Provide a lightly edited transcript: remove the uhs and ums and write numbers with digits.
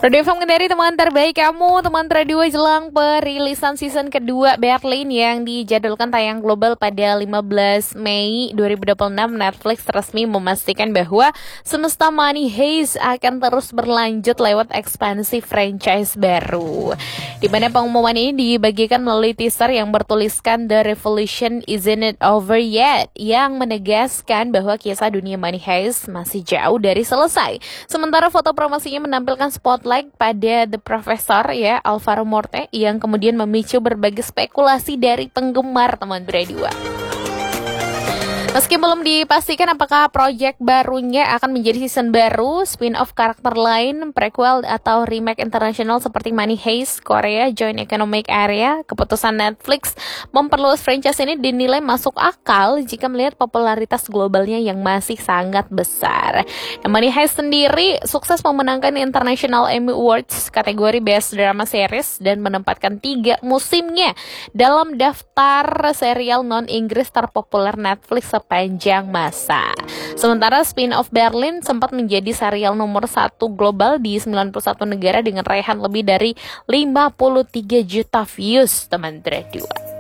Radio FM dari teman terbaik kamu, teman radio jelang perilisan season kedua Berlin yang dijadwalkan tayang global pada 15 Mei 2026. Netflix resmi memastikan bahwa Semesta Money Heist akan terus berlanjut lewat ekspansi franchise baru. Di mana pengumuman ini dibagikan melalui teaser yang bertuliskan The Revolution Isn't It Over Yet, yang menegaskan bahwa kisah dunia Money Heist masih jauh dari selesai. Sementara foto promosinya menampilkan spotlight pada The Professor Alvaro Morte yang kemudian memicu berbagai spekulasi dari penggemar teman berdua. Meski belum dipastikan apakah proyek barunya akan menjadi season baru, spin-off karakter lain, prequel atau remake internasional seperti Money Heist, Korea, Joint Economic Area, keputusan Netflix memperluas franchise ini dinilai masuk akal jika melihat popularitas globalnya yang masih sangat besar. Money Heist sendiri sukses memenangkan International Emmy Awards kategori Best Drama Series dan menempatkan 3 musimnya dalam daftar serial non-Inggris terpopuler Netflix sepanjang masa. Sementara spin-off Berlin sempat menjadi serial nomor 1 global di 91 negara dengan raihan lebih dari 53 juta views teman radio.